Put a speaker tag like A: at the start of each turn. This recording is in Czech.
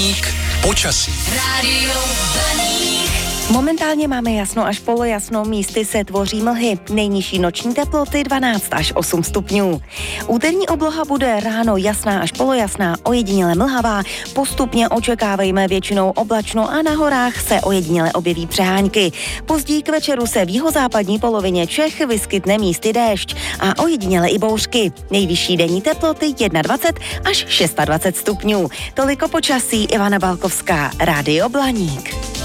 A: Blaník počasí.
B: Rádio Blaník.
C: Momentálně máme jasno až polojasno, místy se tvoří mlhy. Nejnižší noční teploty 12 až 8 stupňů. Úterní obloha bude ráno jasná až polojasná, ojediněle mlhavá. Postupně očekávejme většinou oblačno a na horách se ojediněle objeví přehánky. Později k večeru se v jihozápadní polovině Čech vyskytne místy déšť a ojediněle i bouřky. Nejvyšší denní teploty 21 až 26 stupňů. Toliko počasí, Ivana Balkovská, Rádio Blaník.